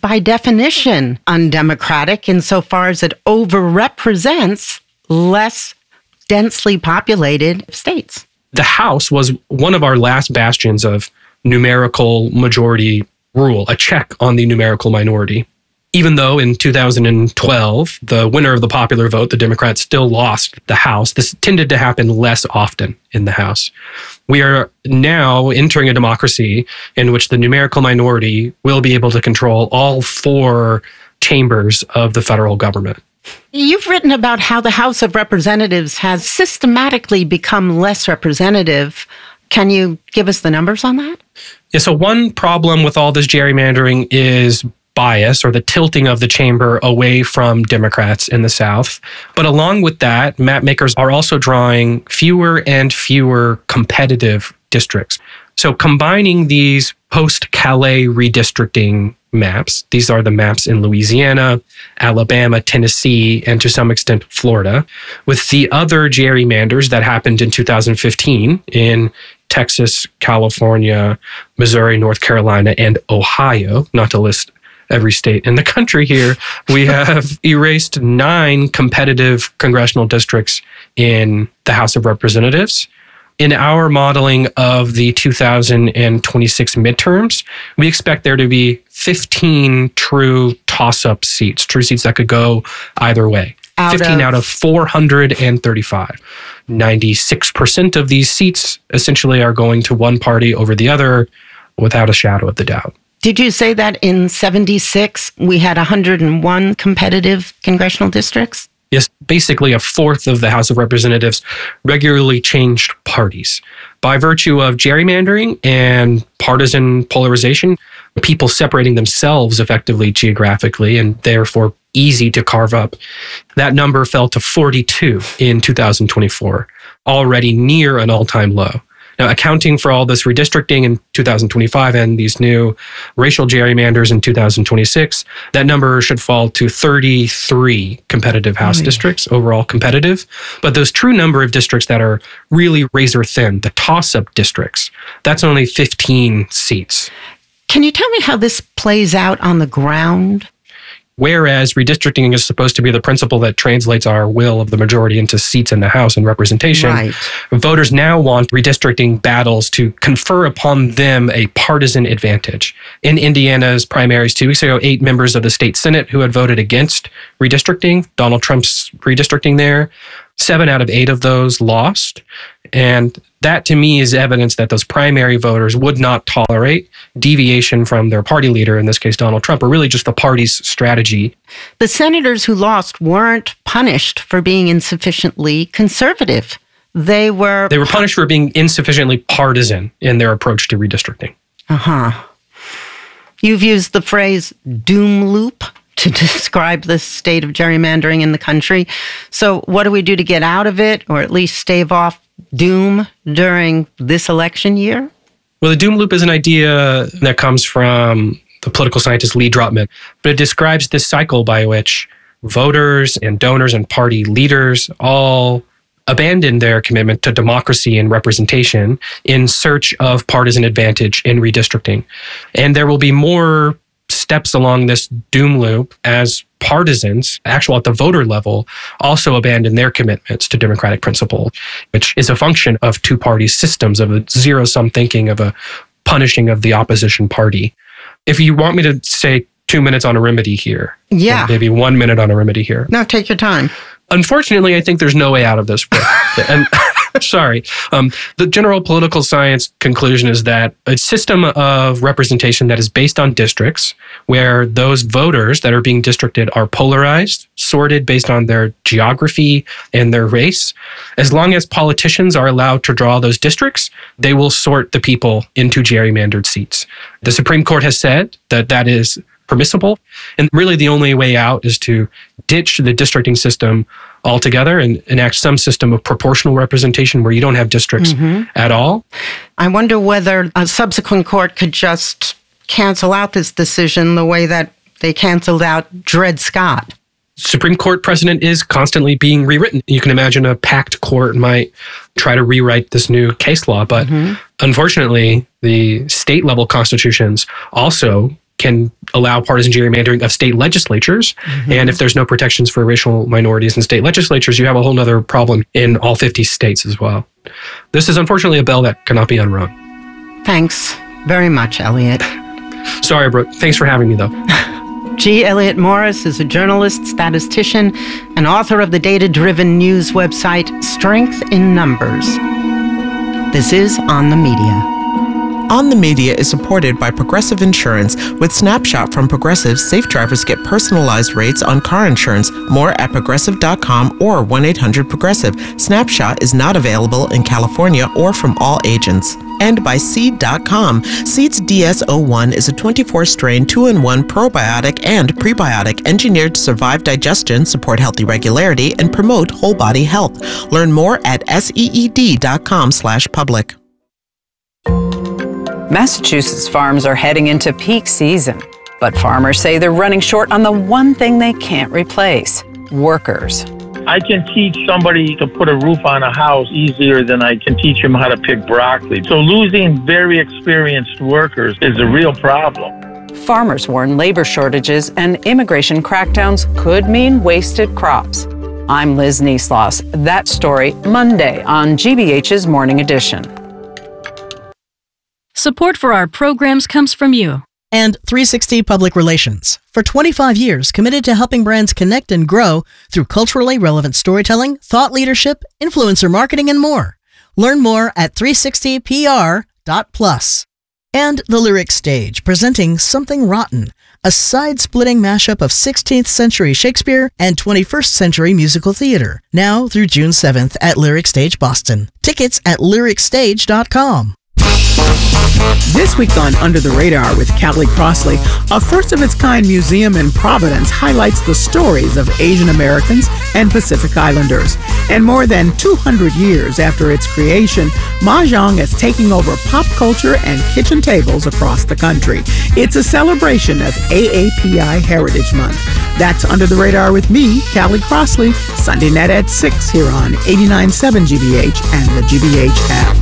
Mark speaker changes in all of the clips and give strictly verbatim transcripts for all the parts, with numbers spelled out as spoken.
Speaker 1: by definition undemocratic insofar as it overrepresents less densely populated states.
Speaker 2: The House was one of our last bastions of numerical majority rule, a check on the numerical minority. Even though in two thousand twelve, the winner of the popular vote, the Democrats, still lost the House, this tended to happen less often in the House. We are now entering a democracy in which the numerical minority will be able to control all four chambers of the federal government.
Speaker 1: You've written about how the House of Representatives has systematically become less representative. Can you give us the numbers on that?
Speaker 2: Yeah, so one problem with all this gerrymandering is bias, or the tilting of the chamber away from Democrats in the South. But along with that, map makers are also drawing fewer and fewer competitive districts. So combining these post-Calais redistricting maps, these are the maps in Louisiana, Alabama, Tennessee, and to some extent Florida, with the other gerrymanders that happened in two thousand fifteen in Texas, California, Missouri, North Carolina, and Ohio, not to list every state in the country here, we have erased nine competitive congressional districts in the House of Representatives. In our modeling of the two thousand twenty-six midterms, we expect there to be fifteen true toss-up seats, true seats that could go either way. Out fifteen of... out of four hundred thirty-five. ninety-six percent of these seats essentially are going to one party over the other without a shadow of the doubt.
Speaker 1: Did you say that in seventy-six, we had one hundred one competitive congressional districts?
Speaker 2: Yes, basically a fourth of the House of Representatives regularly changed parties. By virtue of gerrymandering and partisan polarization, people separating themselves effectively geographically and therefore easy to carve up, that number fell to forty-two in two thousand twenty-four, already near an all-time low. Now, accounting for all this redistricting in two thousand twenty-five and these new racial gerrymanders in two thousand twenty-six, that number should fall to thirty-three competitive House oh, yeah. districts, overall competitive. But those true number of districts that are really razor thin, the toss-up districts, that's only fifteen seats.
Speaker 1: Can you tell me how this plays out on the ground?
Speaker 2: Whereas redistricting is supposed to be the principle that translates our will of the majority into seats in the House and representation,
Speaker 1: right.
Speaker 2: Voters now want redistricting battles to confer upon them a partisan advantage. In Indiana's primaries two weeks ago, eight members of the state Senate who had voted against redistricting, Donald Trump's redistricting there, seven out of eight of those lost. And that to me is evidence that those primary voters would not tolerate deviation from their party leader, in this case Donald Trump, or really just the party's strategy.
Speaker 1: The senators who lost weren't punished for being insufficiently conservative. They were...
Speaker 2: They were punished for being insufficiently partisan in their approach to redistricting.
Speaker 1: Uh-huh. You've used the phrase doom loop to describe the state of gerrymandering in the country. So what do we do to get out of it, or at least stave off doom during this election year?
Speaker 2: Well, the doom loop is an idea that comes from the political scientist Lee Drutman, but it describes this cycle by which voters and donors and party leaders all abandon their commitment to democracy and representation in search of partisan advantage in redistricting. And there will be more steps along this doom loop as partisans, actual at the voter level, also abandon their commitments to democratic principle, which is a function of two-party systems, of a zero-sum thinking, of a punishing of the opposition party. If you want me to say two minutes on a remedy here,
Speaker 1: yeah,
Speaker 2: maybe one minute on a remedy here.
Speaker 1: No, take your time.
Speaker 2: Unfortunately, I think there's no way out of this. and Sorry. Um, the general political science conclusion is that a system of representation that is based on districts, where those voters that are being districted are polarized, sorted based on their geography and their race, as long as politicians are allowed to draw those districts, they will sort the people into gerrymandered seats. The Supreme Court has said that that is permissible. And really the only way out is to ditch the districting system altogether and enact some system of proportional representation where you don't have districts mm-hmm. at all.
Speaker 1: I wonder whether a subsequent court could just cancel out this decision the way that they canceled out Dred Scott.
Speaker 2: Supreme Court precedent is constantly being rewritten. You can imagine a packed court might try to rewrite this new case law, but mm-hmm. unfortunately, the state-level constitutions also can allow partisan gerrymandering of state legislatures. Mm-hmm. And if there's no protections for racial minorities in state legislatures, you have a whole other problem in all fifty states as well. This is unfortunately a bell that cannot be unrung.
Speaker 1: Thanks very much, Elliot.
Speaker 2: Sorry, Brooke. Thanks for having me, though.
Speaker 1: G. Elliot Morris is a journalist, statistician, and author of the data-driven news website Strength in Numbers. This is On the Media.
Speaker 3: On the Media is supported by Progressive Insurance. With Snapshot from Progressive, safe drivers get personalized rates on car insurance. More at progressive dot com or one eight hundred progressive. Snapshot is not available in California or from all agents. And by Seed dot com. Seed's D S zero one is a twenty-four strain two in one probiotic and prebiotic engineered to survive digestion, support healthy regularity, and promote whole body health. Learn more at seed dot com slash public.
Speaker 4: Massachusetts farms are heading into peak season, but farmers say they're running short on the one thing they can't replace: workers.
Speaker 5: I can teach somebody to put a roof on a house easier than I can teach them how to pick broccoli. So losing very experienced workers is a real problem.
Speaker 4: Farmers warn labor shortages and immigration crackdowns could mean wasted crops. I'm Liz Neesloss. That story Monday on G B H's Morning Edition.
Speaker 6: Support for our programs comes from you.
Speaker 7: And three sixty Public Relations. For twenty-five years, committed to helping brands connect and grow through culturally relevant storytelling, thought leadership, influencer marketing, and more. Learn more at three sixty P R dot plus. And The Lyric Stage, presenting Something Rotten, a side-splitting mashup of sixteenth century Shakespeare and twenty-first century musical theater. Now through June seventh at Lyric Stage Boston. Tickets at lyric stage dot com.
Speaker 8: This week on Under the Radar with Callie Crossley, a first-of-its-kind museum in Providence highlights the stories of Asian Americans and Pacific Islanders. And more than two hundred years after its creation, Mahjong is taking over pop culture and kitchen tables across the country. It's a celebration of A A P I Heritage Month. That's Under the Radar with me, Callie Crossley, Sunday night at six here on eighty-nine point seven G B H and the G B H app.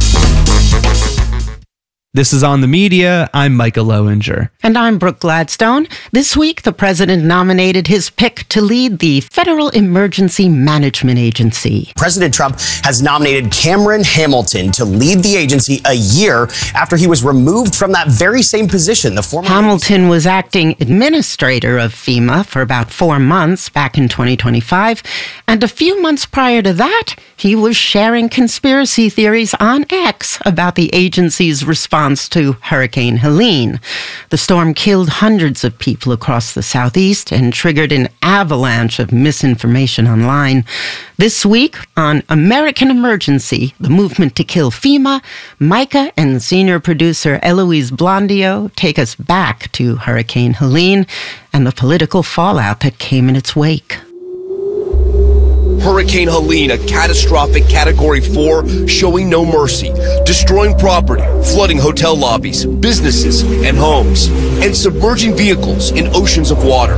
Speaker 9: This is On the Media. I'm Micah Lowinger.
Speaker 1: And I'm Brooke Gladstone. This week, the president nominated his pick to lead the Federal Emergency Management Agency.
Speaker 10: President Trump has nominated Cameron Hamilton to lead the agency a year after he was removed from that very same position. The former
Speaker 1: Hamilton was acting administrator of FEMA for about four months back in twenty twenty-five. And a few months prior to that, he was sharing conspiracy theories on X about the agency's response to Hurricane Helene. The storm killed hundreds of people across the Southeast and triggered an avalanche of misinformation online. This week on American Emergency, the movement to kill FEMA, Micah and senior producer Eloise Blondio take us back to Hurricane Helene and the political fallout that came in its wake.
Speaker 11: Hurricane Helene, a catastrophic Category four, showing no mercy, destroying property, flooding hotel lobbies, businesses, and homes, and submerging vehicles in oceans of water.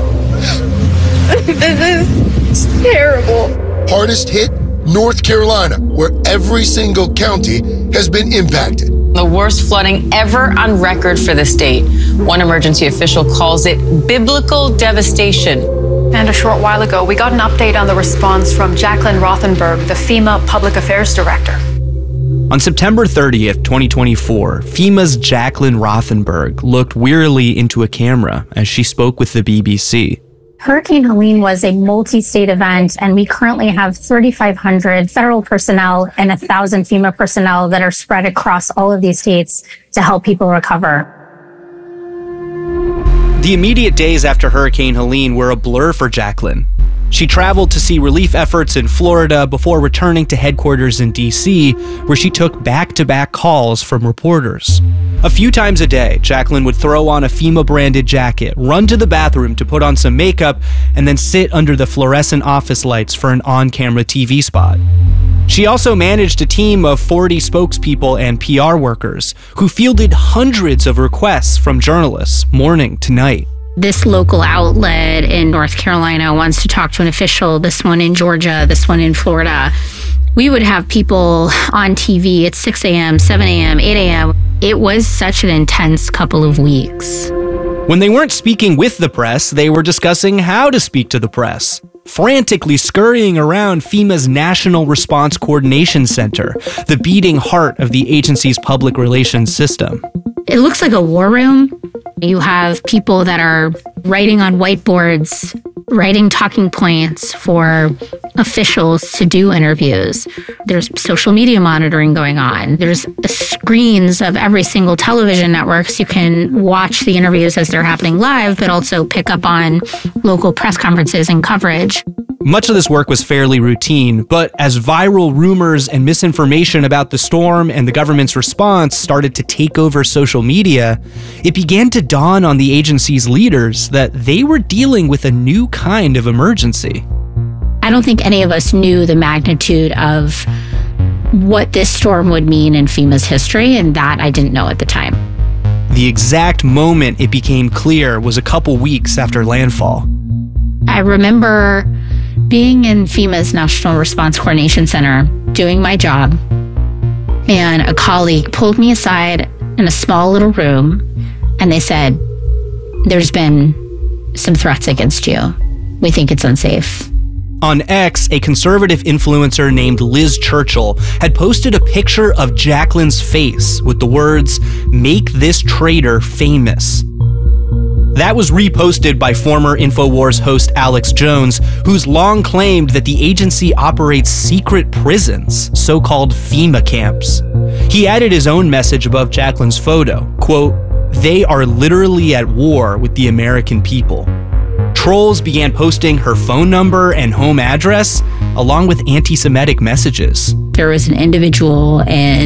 Speaker 12: This is terrible.
Speaker 13: Hardest hit, North Carolina, where every single county has been impacted.
Speaker 14: The worst flooding ever on record for the state. One emergency official calls it biblical devastation.
Speaker 15: And a short while ago, we got an update on the response from Jacqueline Rothenberg, the FEMA Public Affairs Director.
Speaker 9: On September thirtieth, twenty twenty-four, FEMA's Jacqueline Rothenberg looked wearily into a camera as she spoke with the B B C.
Speaker 16: Hurricane Helene was a multi-state event, and we currently have thirty-five hundred federal personnel and one thousand FEMA personnel that are spread across all of these states to help people recover.
Speaker 9: The immediate days after Hurricane Helene were a blur for Jacqueline. She traveled to see relief efforts in Florida before returning to headquarters in D C, where she took back-to-back calls from reporters. A few times a day, Jacqueline would throw on a FEMA-branded jacket, run to the bathroom to put on some makeup, and then sit under the fluorescent office lights for an on-camera T V spot. She also managed a team of forty spokespeople and P R workers who fielded hundreds of requests from journalists morning to night.
Speaker 17: This local outlet in North Carolina wants to talk to an official, this one in Georgia, this one in Florida. We would have people on T V at six a.m., seven a.m., eight a.m. It was such an intense couple of weeks.
Speaker 9: When they weren't speaking with the press, they were discussing how to speak to the press, frantically scurrying around FEMA's National Response Coordination Center, the beating heart of the agency's public relations system.
Speaker 17: It looks like a war room. You have people that are writing on whiteboards, writing talking points for officials to do interviews. There's social media monitoring going on. There's screens of every single television network, so you can watch the interviews as they're happening live, but also pick up on local press conferences and coverage.
Speaker 9: Much of this work was fairly routine, but as viral rumors and misinformation about the storm and the government's response started to take over social media, it began to dawn on the agency's leaders that they were dealing with a new kind of emergency.
Speaker 17: I don't think any of us knew the magnitude of what this storm would mean in FEMA's history, and that I didn't know at the time.
Speaker 9: The exact moment it became clear was a couple weeks after landfall.
Speaker 17: I remember being in FEMA's National Response Coordination Center, doing my job, and a colleague pulled me aside in a small little room, and they said, "There's been some threats against you. We think it's unsafe."
Speaker 9: On X, a conservative influencer named Liz Churchill had posted a picture of Jacqueline's face with the words, "Make this traitor famous." That was reposted by former InfoWars host Alex Jones, who's long claimed that the agency operates secret prisons, so-called FEMA camps. He added his own message above Jacqueline's photo, quote, "They are literally at war with the American people." Trolls began posting her phone number and home address, along with anti-Semitic messages.
Speaker 17: There was an individual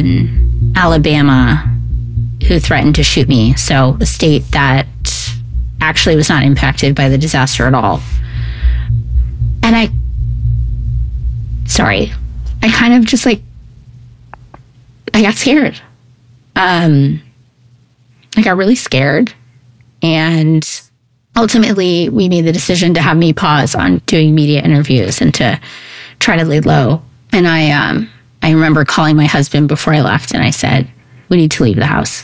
Speaker 17: in Alabama who threatened to shoot me, so a state that actually was not impacted by the disaster at all. And I, sorry, I kind of just like, I got scared. Um, I got really scared. And ultimately, we made the decision to have me pause on doing media interviews and to try to lay low. And I, um, I remember calling my husband before I left, and I said, "We need to leave the house."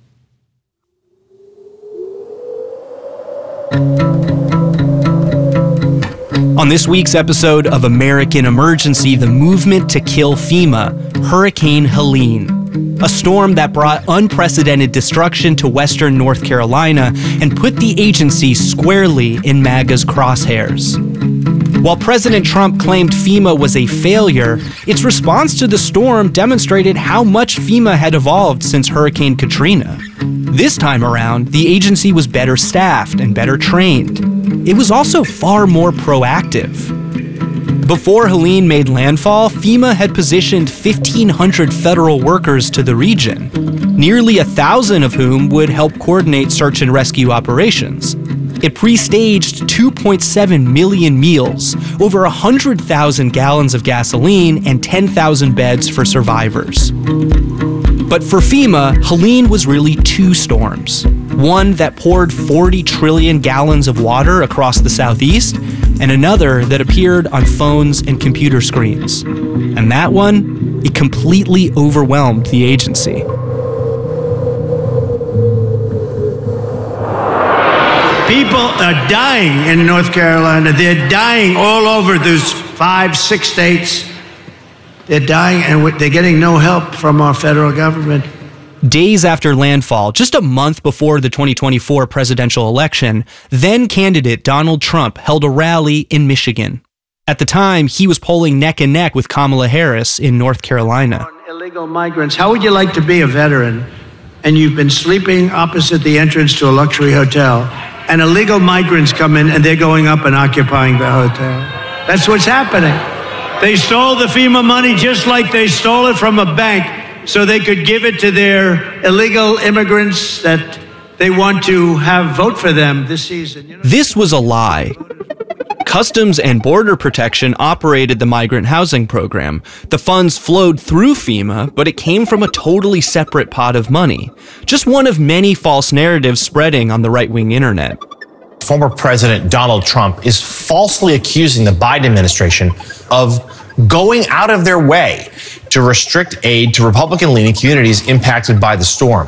Speaker 9: On this week's episode of American Emergency, the movement to kill FEMA, Hurricane Helene, a storm that brought unprecedented destruction to western North Carolina and put the agency squarely in MAGA's crosshairs. While President Trump claimed FEMA was a failure, its response to the storm demonstrated how much FEMA had evolved since Hurricane Katrina. This time around, the agency was better staffed and better trained. It was also far more proactive. Before Helene made landfall, FEMA had positioned fifteen hundred federal workers to the region, nearly a thousand of whom would help coordinate search and rescue operations. It pre-staged two point seven million meals, over one hundred thousand gallons of gasoline, and ten thousand beds for survivors. But for FEMA, Helene was really two storms. One that poured forty trillion gallons of water across the southeast, and another that appeared on phones and computer screens. And that one, it completely overwhelmed the agency.
Speaker 18: People are dying in North Carolina. They're dying all over those five, six states. They're dying, and they're getting no help from our federal government.
Speaker 9: Days after landfall, just a month before the twenty twenty-four presidential election, then candidate Donald Trump held a rally in Michigan. At the time, he was polling neck and neck with Kamala Harris in North Carolina.
Speaker 18: Illegal migrants, how would you like to be a veteran and you've been sleeping opposite the entrance to a luxury hotel, and illegal migrants come in and they're going up and occupying the hotel? That's what's happening. They stole the FEMA money just like they stole it from a bank so they could give it to their illegal immigrants that they want to have vote for them this season. You know?
Speaker 9: This was a lie. Customs and Border Protection operated the migrant housing program. The funds flowed through FEMA, but it came from a totally separate pot of money. Just one of many false narratives spreading on the right-wing internet.
Speaker 19: Former President Donald Trump is falsely accusing the Biden administration of going out of their way to restrict aid to Republican-leaning communities impacted by the storm.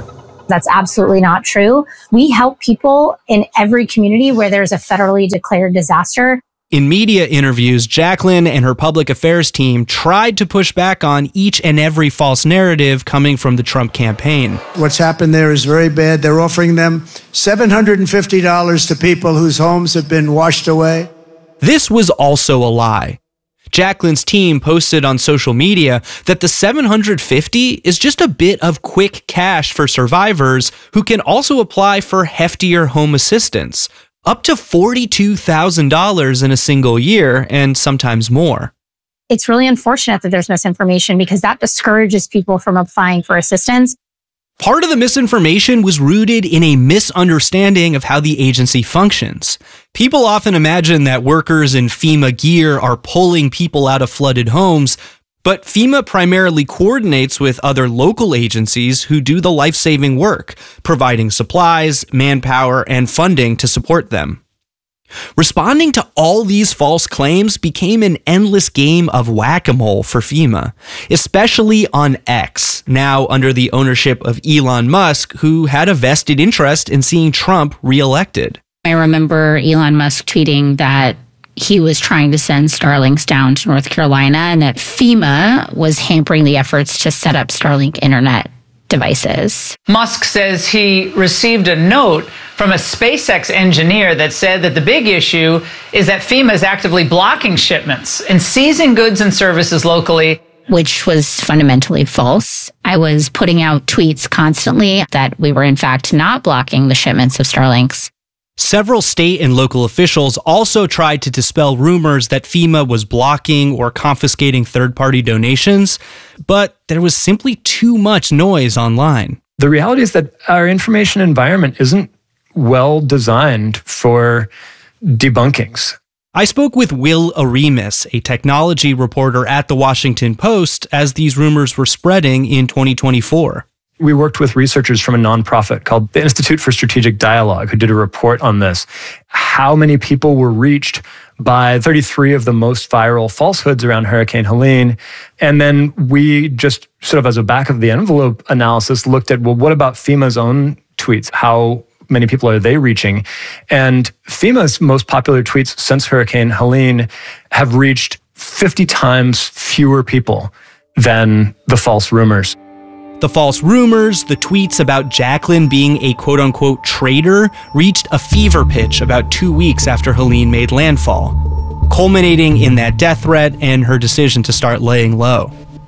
Speaker 16: That's absolutely not true. We help people in every community where there's a federally declared disaster.
Speaker 9: In media interviews, Jacqueline and her public affairs team tried to push back on each and every false narrative coming from the Trump campaign.
Speaker 18: What's happened there is very bad. They're offering them seven hundred fifty dollars to people whose homes have been washed away.
Speaker 9: This was also a lie. Jacqueline's team posted on social media that the seven hundred fifty dollars is just a bit of quick cash for survivors who can also apply for heftier home assistance, up to forty-two thousand dollars in a single year and sometimes more.
Speaker 16: It's really unfortunate that there's misinformation because that discourages people from applying for assistance.
Speaker 9: Part of the misinformation was rooted in a misunderstanding of how the agency functions. People often imagine that workers in FEMA gear are pulling people out of flooded homes, but FEMA primarily coordinates with other local agencies who do the life-saving work, providing supplies, manpower, and funding to support them. Responding to all these false claims became an endless game of whack-a-mole for FEMA, especially on X, now under the ownership of Elon Musk, who had a vested interest in seeing Trump reelected.
Speaker 17: I remember Elon Musk tweeting that he was trying to send Starlinks down to North Carolina and that FEMA was hampering the efforts to set up Starlink internet devices.
Speaker 20: Musk says he received a note from a SpaceX engineer that said that the big issue is that FEMA is actively blocking shipments and seizing goods and services locally,
Speaker 17: which was fundamentally false. I was putting out tweets constantly that we were in fact not blocking the shipments of Starlinks.
Speaker 9: Several state and local officials also tried to dispel rumors that FEMA was blocking or confiscating third-party donations, but there was simply too much noise online.
Speaker 21: The reality is that our information environment isn't well designed for debunkings.
Speaker 9: I spoke with Will Aremus, a technology reporter at The Washington Post, as these rumors were spreading in twenty twenty-four.
Speaker 21: We worked with researchers from a nonprofit called the Institute for Strategic Dialogue, who did a report on this. How many people were reached by thirty-three of the most viral falsehoods around Hurricane Helene? And then we just sort of as a back of the envelope analysis looked at, well, what about FEMA's own tweets? How many people are they reaching? And FEMA's most popular tweets since Hurricane Helene have reached fifty times fewer people than the false rumors.
Speaker 9: The false rumors, the tweets about Jacqueline being a quote-unquote traitor reached a fever pitch about two weeks after Helene made landfall, culminating in that death threat and her decision to start laying low.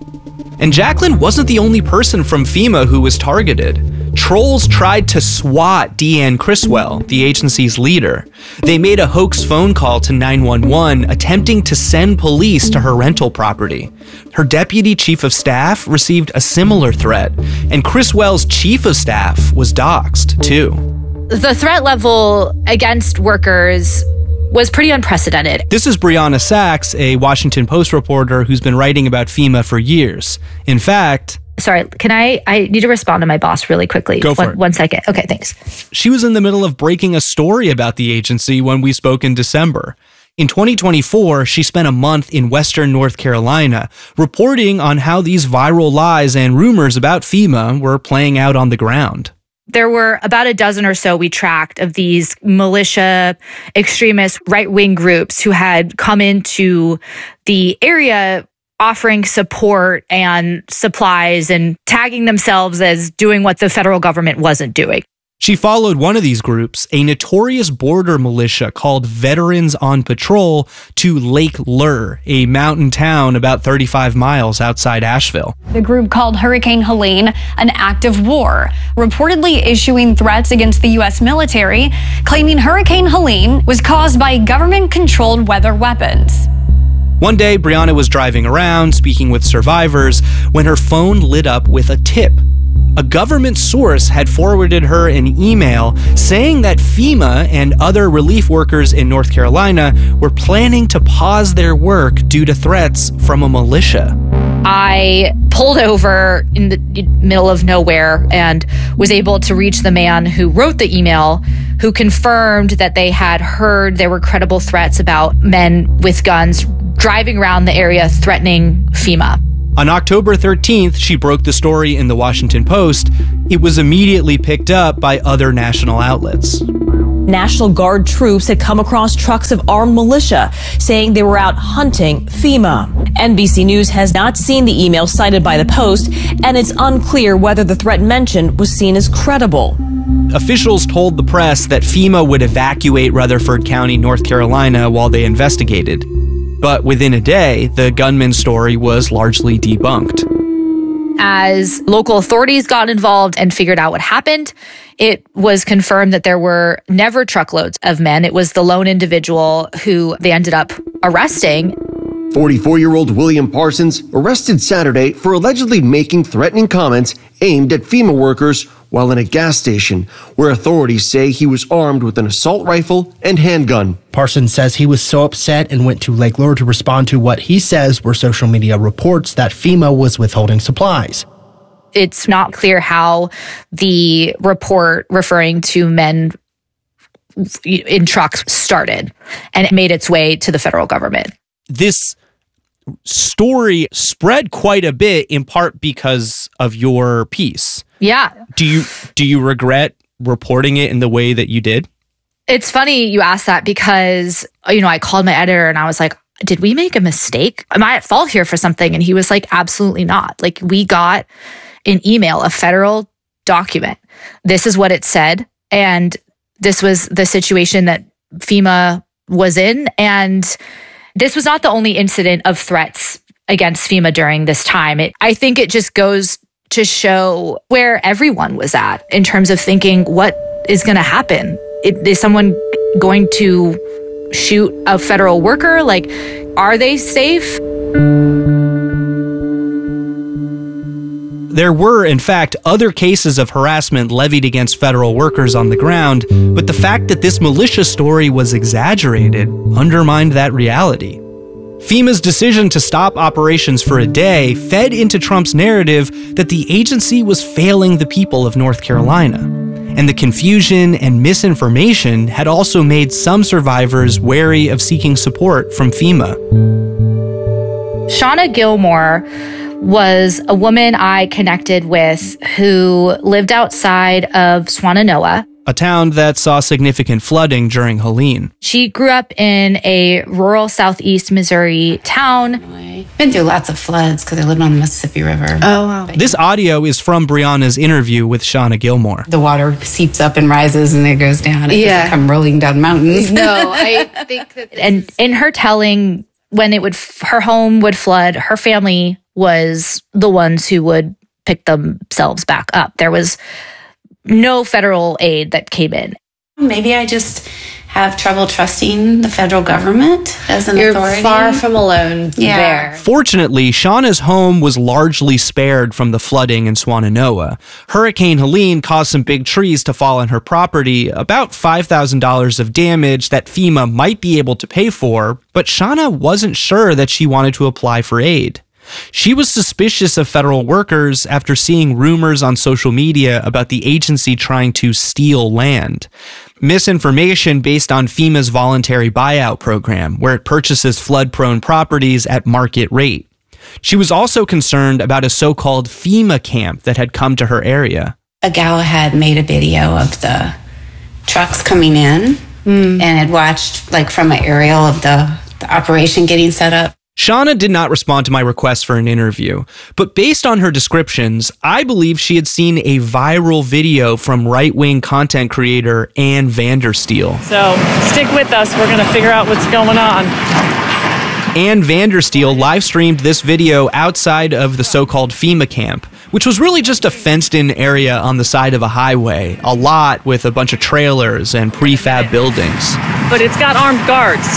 Speaker 9: And Jacqueline wasn't the only person from FEMA who was targeted. Trolls tried to swat Deanne Criswell, the agency's leader. They made a hoax phone call to nine one one, attempting to send police to her rental property. Her deputy chief of staff received a similar threat, and Criswell's chief of staff was doxxed, too.
Speaker 22: The threat level against workers was pretty unprecedented.
Speaker 9: This is Brianna Sachs, a Washington Post reporter who's been writing about FEMA for years. In fact...
Speaker 22: Sorry, can I, I need to respond to my boss really quickly.
Speaker 9: Go for
Speaker 22: one,
Speaker 9: it.
Speaker 22: One second. Okay, thanks.
Speaker 9: She was in the middle of breaking a story about the agency when we spoke in December. In twenty twenty-four, she spent a month in Western North Carolina, reporting on how these viral lies and rumors about FEMA were playing out on the ground.
Speaker 22: There were about a dozen or so we tracked of these militia, extremist, right-wing groups who had come into the area offering support and supplies and tagging themselves as doing what the federal government wasn't doing.
Speaker 9: She followed one of these groups, a notorious border militia called Veterans on Patrol, to Lake Lure, a mountain town about thirty-five miles outside Asheville.
Speaker 23: The group called Hurricane Helene an act of war, reportedly issuing threats against the U S military, claiming Hurricane Helene was caused by government-controlled weather weapons.
Speaker 9: One day, Brianna was driving around, speaking with survivors, when her phone lit up with a tip. A government source had forwarded her an email saying that FEMA and other relief workers in North Carolina were planning to pause their work due to threats from a militia.
Speaker 22: I pulled over in the middle of nowhere and was able to reach the man who wrote the email, who confirmed that they had heard there were credible threats about men with guns driving around the area threatening FEMA.
Speaker 9: On October thirteenth, she broke the story in the Washington Post. It was immediately picked up by other national outlets.
Speaker 2: National Guard troops had come across trucks of armed militia, saying they were out hunting FEMA. N B C News has not seen the email cited by the Post, and it's unclear whether the threat mentioned was seen as credible.
Speaker 9: Officials told the press that FEMA would evacuate Rutherford County, North Carolina, while they investigated. But within a day, the gunman's story was largely debunked.
Speaker 22: As local authorities got involved and figured out what happened, it was confirmed that there were never truckloads of men. It was the lone individual who they ended up arresting.
Speaker 3: forty-four-year-old William Parsons arrested Saturday for allegedly making threatening comments aimed at FEMA workers while in a gas station, where authorities say he was armed with an assault rifle and handgun.
Speaker 5: Parsons says he was so upset and went to Lake Lure to respond to what he says were social media reports that FEMA was withholding supplies.
Speaker 22: It's not clear how the report referring to men in trucks started and it made its way to the federal government.
Speaker 9: This story spread quite a bit, in part because of your piece.
Speaker 22: Yeah.
Speaker 9: Do you do you regret reporting it in the way that you did?
Speaker 22: It's funny you asked that because, you know, I called my editor and I was like, did we make a mistake? Am I at fault here for something? And he was like, absolutely not. Like, we got an email, a federal document. This is what it said. And this was the situation that FEMA was in. And this was not the only incident of threats against FEMA during this time. It, I think it just goes to show where everyone was at in terms of thinking, what is going to happen? It, is someone going to shoot a federal worker? Like, are they safe?
Speaker 9: There were, in fact, other cases of harassment levied against federal workers on the ground, but the fact that this militia story was exaggerated undermined that reality. FEMA's decision to stop operations for a day fed into Trump's narrative that the agency was failing the people of North Carolina. And the confusion and misinformation had also made some survivors wary of seeking support from FEMA.
Speaker 22: Shauna Gilmore was a woman I connected with who lived outside of Swannanoa,
Speaker 9: a town that saw significant flooding during Helene.
Speaker 22: She grew up in a rural southeast Missouri town.
Speaker 24: Been through lots of floods because I lived on the Mississippi River.
Speaker 22: Oh, wow.
Speaker 9: This audio is from Brianna's interview with Shauna Gilmore.
Speaker 24: The water seeps up and rises and it goes down. It
Speaker 22: Yeah.
Speaker 24: doesn't come rolling down mountains.
Speaker 22: No, I think that and in her telling, when it would, her home would flood, her family was the ones who would pick themselves back up. There was no federal aid that came in.
Speaker 24: Maybe I just have trouble trusting the federal government as an
Speaker 25: You're
Speaker 24: authority.
Speaker 25: far from alone
Speaker 24: Yeah.
Speaker 25: there.
Speaker 9: Fortunately, Shauna's home was largely spared from the flooding in Swannanoa. Hurricane Helene caused some big trees to fall on her property, about five thousand dollars of damage that FEMA might be able to pay for, but Shauna wasn't sure that she wanted to apply for aid. She was suspicious of federal workers after seeing rumors on social media about the agency trying to steal land. Misinformation based on FEMA's voluntary buyout program, where it purchases flood-prone properties at market rate. She was also concerned about a so-called FEMA camp that had come to her area.
Speaker 24: A gal had made a video of the trucks coming in and had watched like from an aerial of the, the operation getting set up.
Speaker 9: Shauna did not respond to my request for an interview, but based on her descriptions, I believe she had seen a viral video from right-wing content creator Ann Vandersteel.
Speaker 26: So stick with us. We're going to figure out what's going on.
Speaker 9: Ann Vandersteel live-streamed this video outside of the so-called FEMA camp, which was really just a fenced-in area on the side of a highway, a lot with a bunch of trailers and prefab buildings.
Speaker 26: But it's got armed guards.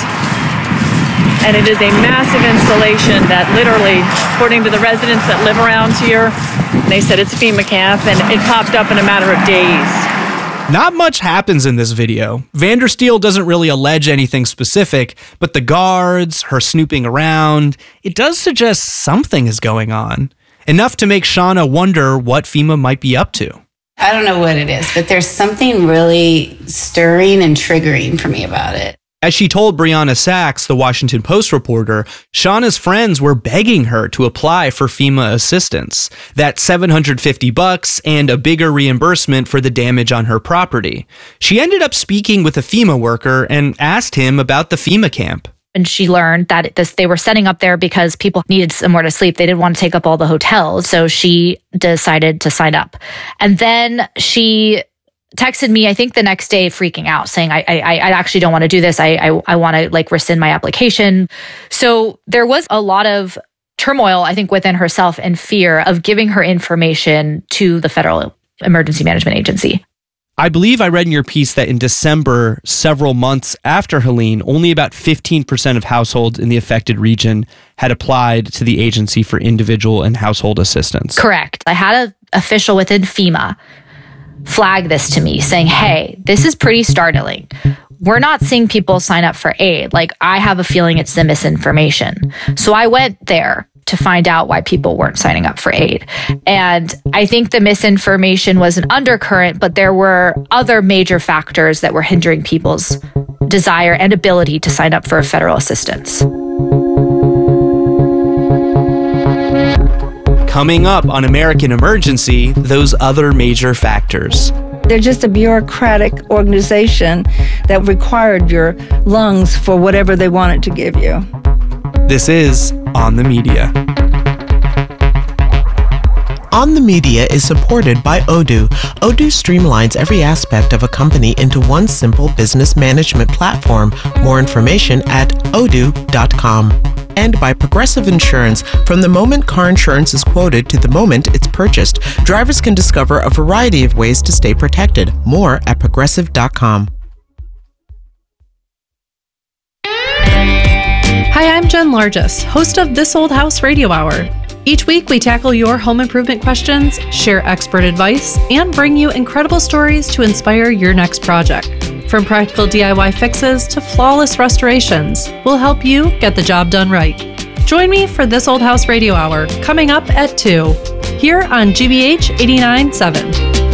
Speaker 26: And it is a massive installation that literally, according to the residents that live around here, they said it's FEMA camp, and it popped up in a matter of days.
Speaker 9: Not much happens in this video. Vandersteel doesn't really allege anything specific, but the guards, her snooping around, it does suggest something is going on. Enough to make Shauna wonder what FEMA might be up to.
Speaker 24: I don't know what it is, but there's something really stirring and triggering for me about it.
Speaker 9: As she told Brianna Sachs, the Washington Post reporter, Shauna's friends were begging her to apply for FEMA assistance, that seven hundred fifty bucks and a bigger reimbursement for the damage on her property. She ended up speaking with a FEMA worker and asked him about the FEMA camp.
Speaker 22: And she learned that this they were setting up there because people needed somewhere to sleep. They didn't want to take up all the hotels. So she decided to sign up. And then she texted me, I think the next day, freaking out, saying, I I, I actually don't want to do this. I I, I want to like rescind my application. So there was a lot of turmoil, I think, within herself and fear of giving her information to the Federal Emergency Management Agency.
Speaker 9: I believe I read in your piece that in December, several months after Helene, only about fifteen percent of households in the affected region had applied to the agency for individual and household assistance.
Speaker 22: Correct. I had an official within FEMA flag this to me saying, hey, this is pretty startling. We're not seeing people sign up for aid. Like, I have a feeling it's the misinformation. So I went there to find out why people weren't signing up for aid. And I think the misinformation was an undercurrent, but there were other major factors that were hindering people's desire and ability to sign up for federal assistance.
Speaker 9: Coming up on American Emergency, those other major factors.
Speaker 4: They're just a bureaucratic organization that required your lungs for whatever they wanted to give you.
Speaker 9: This is On the Media.
Speaker 6: On the Media is supported by Odoo. Odoo streamlines every aspect of a company into one simple business management platform. More information at odoo dot com. And by Progressive Insurance. From the moment car insurance is quoted to the moment it's purchased, drivers can discover a variety of ways to stay protected. More at progressive dot com.
Speaker 7: Hi, I'm Jen Largess, host of This Old House Radio Hour. Each week, we tackle your home improvement questions, share expert advice, and bring you incredible stories to inspire your next project. From practical D I Y fixes to flawless restorations, we'll help you get the job done right. Join me for This Old House Radio Hour, coming up at two, here on G B H eighty-nine point seven.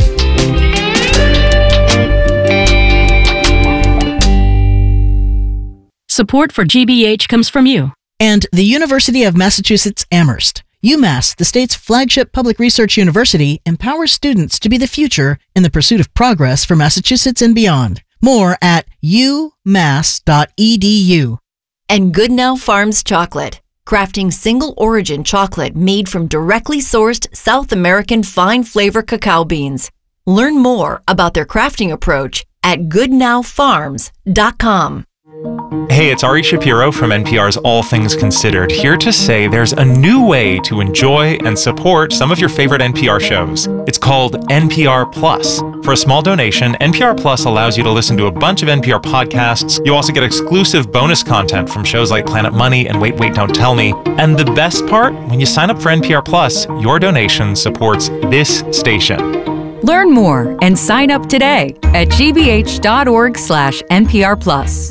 Speaker 8: Support for G B H comes from you
Speaker 10: and the University of Massachusetts Amherst. UMass, the state's flagship public research university, empowers students to be the future in the pursuit of progress for Massachusetts and beyond. More at u mass dot e d u.
Speaker 25: And Good Now Farms Chocolate, crafting single origin chocolate made from directly sourced South American fine flavor cacao beans. Learn more about their crafting approach at good now farms dot com.
Speaker 27: Hey, it's Ari Shapiro from N P R's All Things Considered, here to say there's a new way to enjoy and support some of your favorite N P R shows. It's called N P R Plus. For a small donation, N P R Plus allows you to listen to a bunch of N P R podcasts. You also get exclusive bonus content from shows like Planet Money and Wait, Wait, Don't Tell Me. And the best part, when you sign up for N P R Plus, your donation supports this station.
Speaker 28: Learn more and sign up today at g b h dot org slash N P R Plus.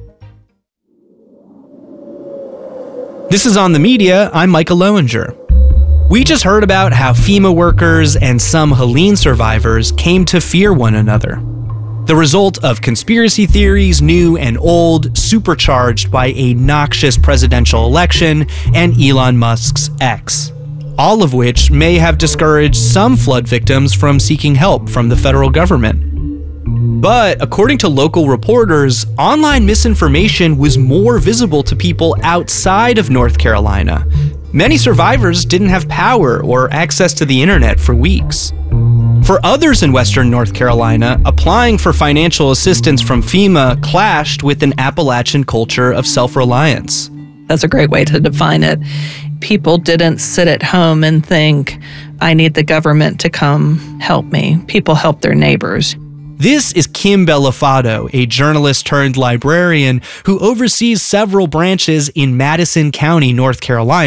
Speaker 9: This is On the Media. I'm Michael Lowinger. We just heard about how FEMA workers and some Helene survivors came to fear one another. The result of conspiracy theories, new and old, supercharged by a noxious presidential election and Elon Musk's X. All of which may have discouraged some flood victims from seeking help from the federal government. But according to local reporters, online misinformation was more visible to people outside of North Carolina. Many survivors didn't have power or access to the internet for weeks. For others in Western North Carolina, applying for financial assistance from FEMA clashed with an Appalachian culture of self-reliance.
Speaker 29: That's a great way to define it. People didn't sit at home and think, I need the government to come help me. People helped their neighbors.
Speaker 9: This is Kim Bellafato, a journalist turned librarian who oversees several branches in Madison County, North Carolina,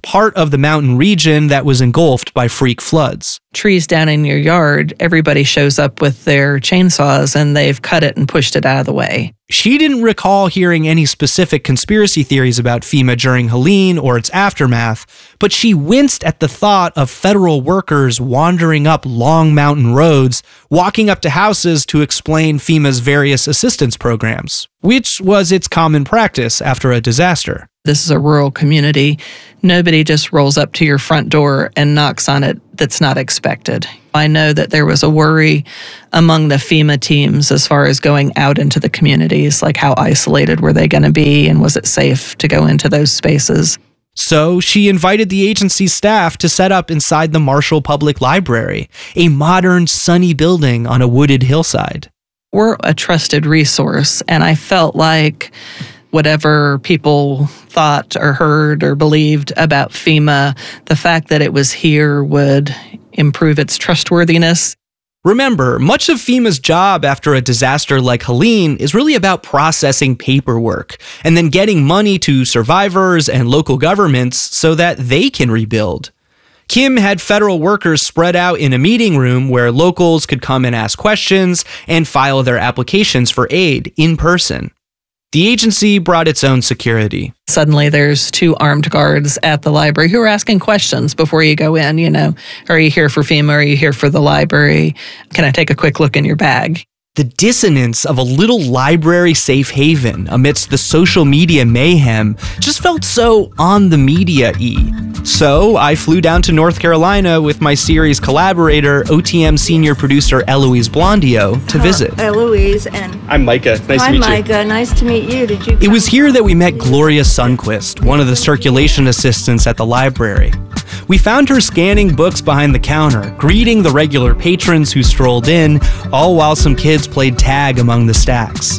Speaker 9: part of the mountain region that was engulfed by freak floods.
Speaker 29: Trees down in your yard, everybody shows up with their chainsaws and they've cut it and pushed it out of the way.
Speaker 9: She didn't recall hearing any specific conspiracy theories about FEMA during Helene or its aftermath, but she winced at the thought of federal workers wandering up long mountain roads, walking up to houses to explain FEMA's various assistance programs, which was its common practice after a disaster.
Speaker 29: This is a rural community. Nobody just rolls up to your front door and knocks on it that's not expected. I know that there was a worry among the FEMA teams as far as going out into the communities, like how isolated were they going to be and was it safe to go into those spaces?
Speaker 9: So she invited the agency's staff to set up inside the Marshall Public Library, a modern, sunny building on a wooded hillside.
Speaker 29: We're a trusted resource, and I felt like whatever people thought or heard or believed about FEMA, the fact that it was here would improve its trustworthiness.
Speaker 9: Remember, much of FEMA's job after a disaster like Helene is really about processing paperwork and then getting money to survivors and local governments so that they can rebuild. Kim had federal workers spread out in a meeting room where locals could come and ask questions and file their applications for aid in person. The agency brought its own security.
Speaker 29: Suddenly there's two armed guards at the library who are asking questions before you go in, you know, are you here for FEMA? Are you here for the library? Can I take a quick look in your bag?
Speaker 9: The dissonance of a little library safe haven amidst the social media mayhem just felt so on the media-y. So I flew down to North Carolina with my series collaborator, O T M senior producer Eloise Blondio, to visit.
Speaker 4: Uh, Eloise and
Speaker 9: I'm Micah. Nice
Speaker 4: Hi,
Speaker 9: to meet you.
Speaker 4: Micah. Nice to meet you. Did you?
Speaker 9: It was here that we met Gloria Sundquist, one of the circulation assistants at the library. We found her scanning books behind the counter, greeting the regular patrons who strolled in, all while some kids played tag among the stacks.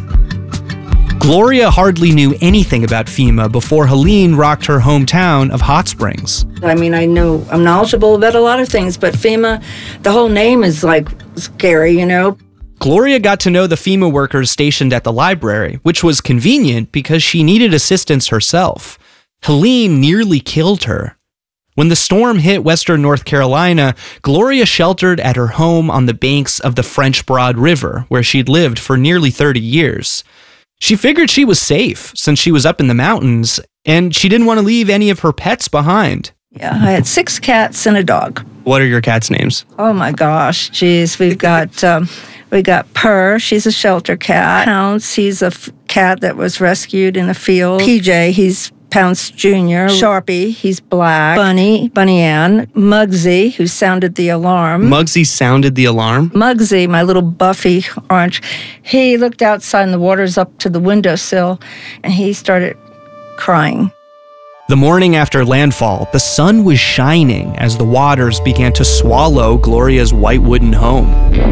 Speaker 9: Gloria hardly knew anything about FEMA before Helene rocked her hometown of Hot Springs.
Speaker 4: I mean, I know I'm knowledgeable about a lot of things, but FEMA, the whole name is like scary, you know?
Speaker 9: Gloria got to know the FEMA workers stationed at the library, which was convenient because she needed assistance herself. Helene nearly killed her. When the storm hit western North Carolina, Gloria sheltered at her home on the banks of the French Broad River, where she'd lived for nearly thirty years. She figured she was safe since she was up in the mountains, and she didn't want to leave any of her pets behind.
Speaker 4: Yeah, I had six cats and a dog.
Speaker 9: What are your cats' names?
Speaker 4: Oh my gosh, geez, we've got um, we got Purr. She's a shelter cat. Pounce, he's a f- cat that was rescued in a field. P J, he's Pounce Junior Sharpie, he's black. Bunny, Bunny Ann. Muggsy, who sounded the alarm.
Speaker 9: Muggsy sounded the alarm?
Speaker 4: Muggsy, my little buffy orange, he looked outside and the water's up to the windowsill, and he started crying.
Speaker 9: The morning after landfall, the sun was shining as the waters began to swallow Gloria's white wooden home.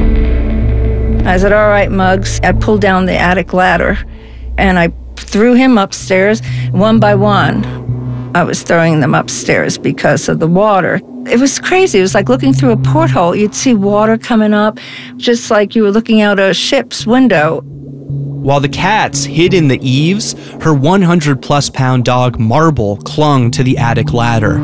Speaker 4: I said, all right, Muggs. I pulled down the attic ladder, and I threw him upstairs one by one. I was throwing them upstairs because of the water. It was crazy. It was like looking through a porthole. You'd see water coming up, just like you were looking out a ship's window.
Speaker 9: While the cats hid in the eaves, her one hundred plus pound dog Marble clung to the attic ladder.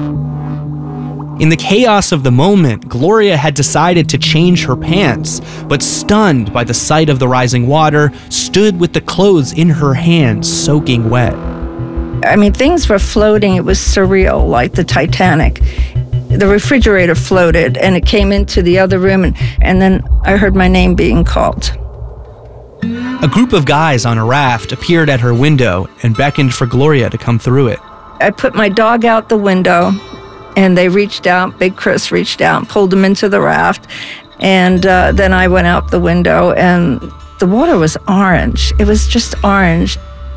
Speaker 9: In the chaos of the moment, Gloria had decided to change her pants, but stunned by the sight of the rising water, stood with the clothes in her hands soaking wet.
Speaker 4: I mean, things were floating. It was surreal, like the Titanic. The refrigerator floated, and it came into the other room, and, and then I heard my name being called.
Speaker 9: A group of guys on a raft appeared at her window and beckoned for Gloria to come through it.
Speaker 4: I put my dog out the window, and they reached out, Big Chris reached out, pulled him into the raft, and uh, then I went out the window, and the water was orange. It was just orange.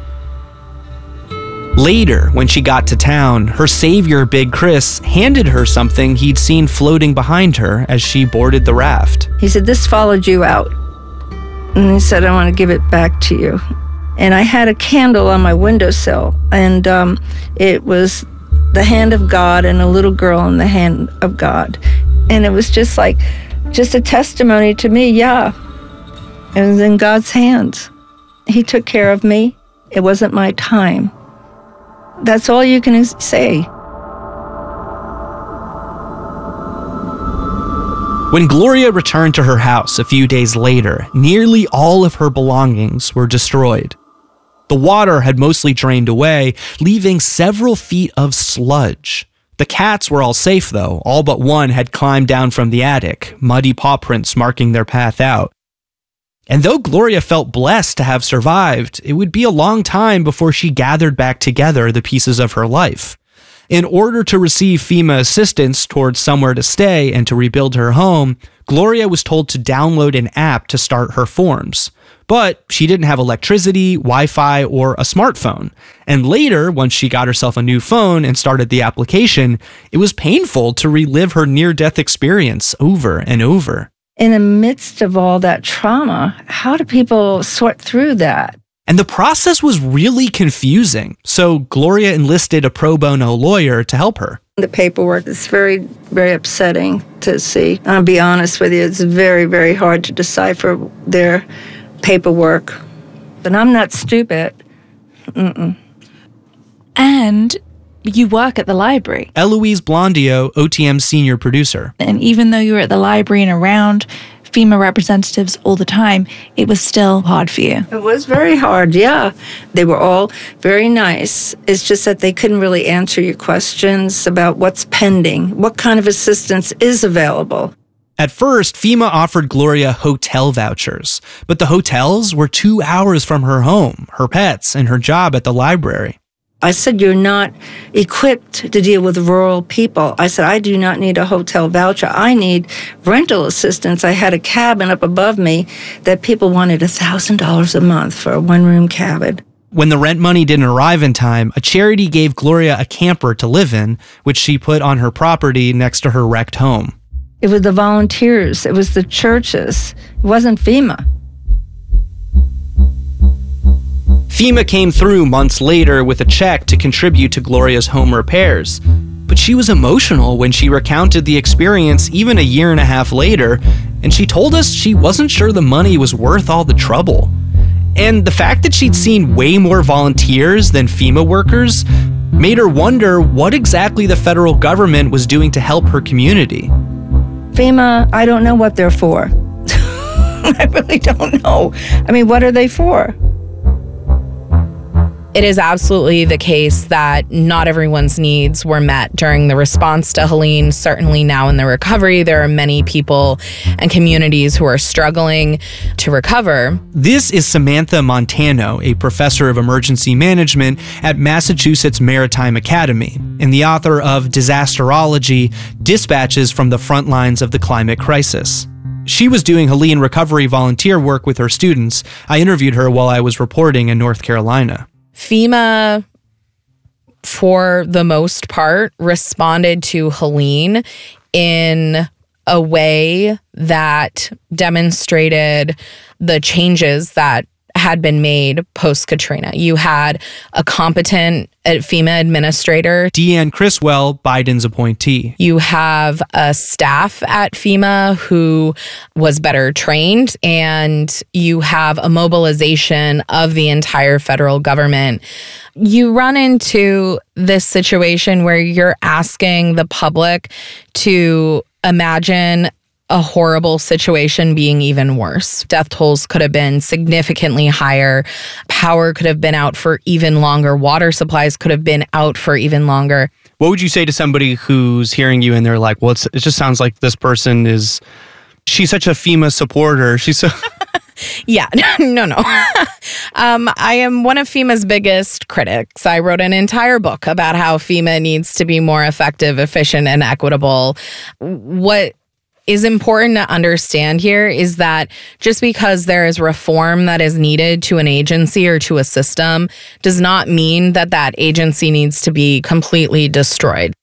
Speaker 9: Later, when she got to town, her savior, Big Chris, handed her something he'd seen floating behind her as she boarded the raft.
Speaker 4: He said, this followed you out. And he said, I want to give it back to you. And I had a candle on my windowsill, and um, it was the hand of God and a little girl in the hand of God. And it was just like, just a testimony to me, yeah. It was in God's hands. He took care of me. It wasn't my time. That's all you can say.
Speaker 9: When Gloria returned to her house a few days later, nearly all of her belongings were destroyed. The water had mostly drained away, leaving several feet of sludge. The cats were all safe, though. All but one had climbed down from the attic, muddy paw prints marking their path out. And though Gloria felt blessed to have survived, it would be a long time before she gathered back together the pieces of her life. In order to receive FEMA assistance towards somewhere to stay and to rebuild her home, Gloria was told to download an app to start her forms. But she didn't have electricity, Wi-Fi, or a smartphone. And later, once she got herself a new phone and started the application, it was painful to relive her near-death experience over and over.
Speaker 4: In the midst of all that trauma, how do people sort through that?
Speaker 9: And the process was really confusing, so Gloria enlisted a pro bono lawyer to help her.
Speaker 4: The paperwork is very, very upsetting to see. I'll be honest with you, it's very, very hard to decipher their paperwork. But I'm not stupid. Mm-mm.
Speaker 1: And you work at the library.
Speaker 9: Eloise Blondio, O T M's senior producer.
Speaker 1: And even though you were at the library and around FEMA representatives all the time, it was still hard for you.
Speaker 4: It was very hard, yeah. They were all very nice. It's just that they couldn't really answer your questions about what's pending, what kind of assistance is available.
Speaker 9: At first, FEMA offered Gloria hotel vouchers, but the hotels were two hours from her home, her pets, and her job at the library.
Speaker 4: I said, you're not equipped to deal with rural people. I said, I do not need a hotel voucher. I need rental assistance. I had a cabin up above me that people wanted one thousand dollars a month for a one-room cabin.
Speaker 9: When the rent money didn't arrive in time, a charity gave Gloria a camper to live in, which she put on her property next to her wrecked home.
Speaker 4: It was the volunteers. It was the churches. It wasn't FEMA.
Speaker 9: FEMA came through months later with a check to contribute to Gloria's home repairs. But she was emotional when she recounted the experience even a year and a half later, and she told us she wasn't sure the money was worth all the trouble. And the fact that she'd seen way more volunteers than FEMA workers made her wonder what exactly the federal government was doing to help her community.
Speaker 4: FEMA, I don't know what they're for. I really don't know. I mean, what are they for?
Speaker 22: It is absolutely the case that not everyone's needs were met during the response to Helene. Certainly now in the recovery, there are many people and communities who are struggling to recover.
Speaker 9: This is Samantha Montano, a professor of emergency management at Massachusetts Maritime Academy and the author of Disasterology, Dispatches from the Front Lines of the Climate Crisis. She was doing Helene recovery volunteer work with her students. I interviewed her while I was reporting in North Carolina.
Speaker 22: FEMA, for the most part, responded to Helene in a way that demonstrated the changes that had been made post-Katrina. You had a competent FEMA administrator.
Speaker 9: Deanne Criswell, Biden's appointee.
Speaker 22: You have a staff at FEMA who was better trained, and you have a mobilization of the entire federal government. You run into this situation where you're asking the public to imagine a horrible situation being even worse. Death tolls could have been significantly higher. Power could have been out for even longer. Water supplies could have been out for even longer.
Speaker 9: What would you say to somebody who's hearing you and they're like, well, it's, it just sounds like this person is, she's such a FEMA supporter. She's so...
Speaker 22: Yeah, no, no. um, I am one of FEMA's biggest critics. I wrote an entire book about how FEMA needs to be more effective, efficient, and equitable. What is important to understand here is that just because there is reform that is needed to an agency or to a system does not mean that that agency needs to be completely destroyed.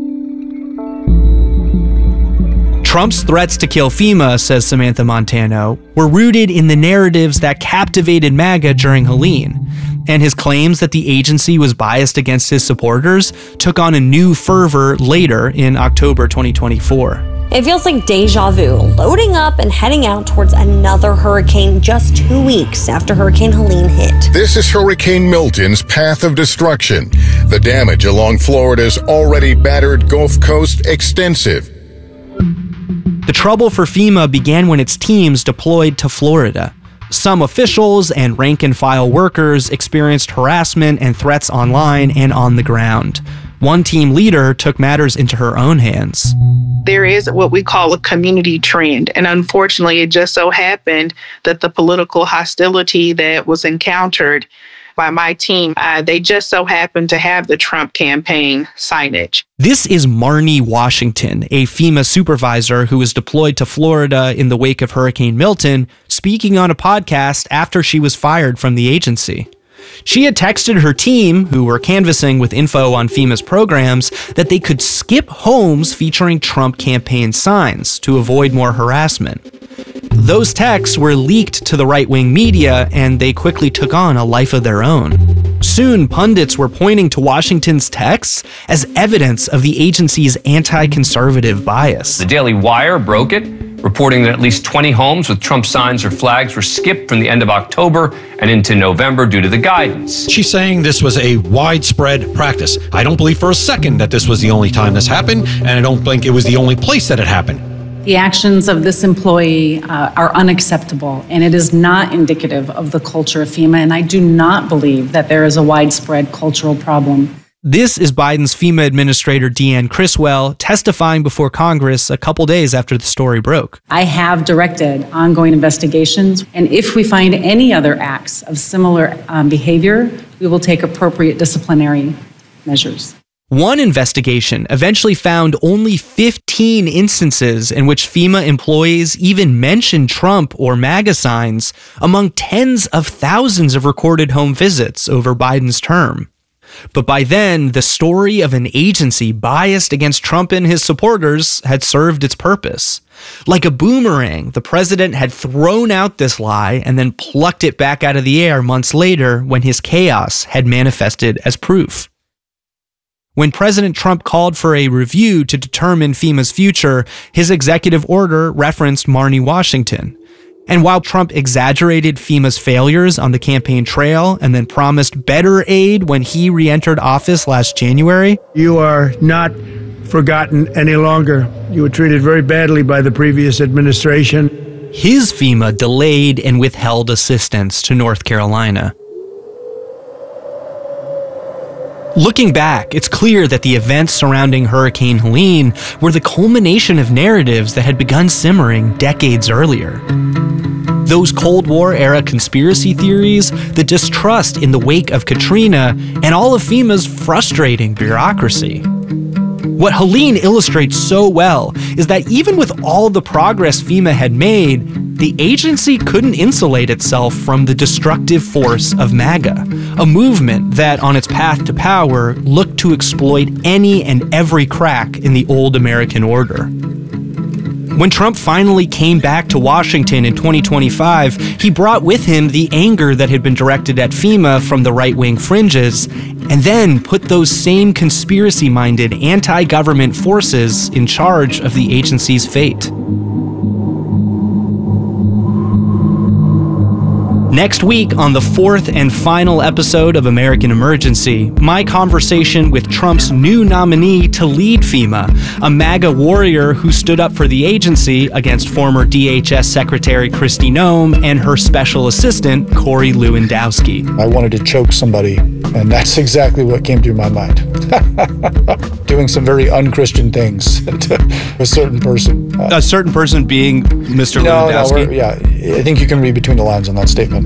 Speaker 9: Trump's threats to kill FEMA, says Samantha Montano, were rooted in the narratives that captivated MAGA during Helene, and his claims that the agency was biased against his supporters took on a new fervor later in October twenty twenty-four.
Speaker 11: It feels like deja vu, loading up and heading out towards another hurricane just two weeks after Hurricane Helene hit.
Speaker 12: This is Hurricane Milton's path of destruction. The damage along Florida's already battered Gulf Coast extensive.
Speaker 9: The trouble for FEMA began when its teams deployed to Florida. Some officials and rank-and-file workers experienced harassment and threats online and on the ground. One team leader took matters into her own hands.
Speaker 13: There is what we call a community trend, and unfortunately, it just so happened that the political hostility that was encountered by my team, uh, they just so happened to have the Trump campaign signage.
Speaker 9: This is Marnie Washington, a FEMA supervisor who was deployed to Florida in the wake of Hurricane Milton, speaking on a podcast after she was fired from the agency. She had texted her team, who were canvassing with info on FEMA's programs, that they could skip homes featuring Trump campaign signs to avoid more harassment. Those texts were leaked to the right-wing media, and they quickly took on a life of their own. Soon, pundits were pointing to Washington's texts as evidence of the agency's anti-conservative bias.
Speaker 14: The Daily Wire broke it, reporting that at least twenty homes with Trump signs or flags were skipped from the end of October and into November due to the guidance.
Speaker 15: She's saying this was a widespread practice. I don't believe for a second that this was the only time this happened, and I don't think it was the only place that it happened.
Speaker 16: The actions of this employee uh, are unacceptable, and it is not indicative of the culture of FEMA, and I do not believe that there is a widespread cultural problem.
Speaker 9: This is Biden's FEMA Administrator Deanne Criswell testifying before Congress a couple days after the story broke.
Speaker 16: I have directed ongoing investigations, and if we find any other acts of similar um, behavior, we will take appropriate disciplinary measures.
Speaker 9: One investigation eventually found only fifteen instances in which FEMA employees even mentioned Trump or MAGA signs among tens of thousands of recorded home visits over Biden's term. But by then, the story of an agency biased against Trump and his supporters had served its purpose. Like a boomerang, the president had thrown out this lie and then plucked it back out of the air months later when his chaos had manifested as proof. When President Trump called for a review to determine FEMA's future, his executive order referenced Marnie Washington. And while Trump exaggerated FEMA's failures on the campaign trail and then promised better aid when he re-entered office last January,
Speaker 17: you are not forgotten any longer. You were treated very badly by the previous administration.
Speaker 9: His FEMA delayed and withheld assistance to North Carolina. Looking back, it's clear that the events surrounding Hurricane Helene were the culmination of narratives that had begun simmering decades earlier. Those Cold War-era conspiracy theories, the distrust in the wake of Katrina, and all of FEMA's frustrating bureaucracy. What Helene illustrates so well is that even with all the progress FEMA had made, the agency couldn't insulate itself from the destructive force of MAGA, a movement that, on its path to power, looked to exploit any and every crack in the old American order. When Trump finally came back to Washington in twenty twenty-five, he brought with him the anger that had been directed at FEMA from the right-wing fringes, and then put those same conspiracy-minded anti-government forces in charge of the agency's fate. Next week, on the fourth and final episode of American Emergency, my conversation with Trump's new nominee to lead FEMA, a MAGA warrior who stood up for the agency against former D H S Secretary Kristi Noem and her special assistant, Corey Lewandowski.
Speaker 18: I wanted to choke somebody, and that's exactly what came through my mind. Doing some very unchristian things to a certain person.
Speaker 9: Uh, a certain person being Mister
Speaker 18: No,
Speaker 9: Lewandowski?
Speaker 18: no, yeah, I think you can read between the lines on that statement.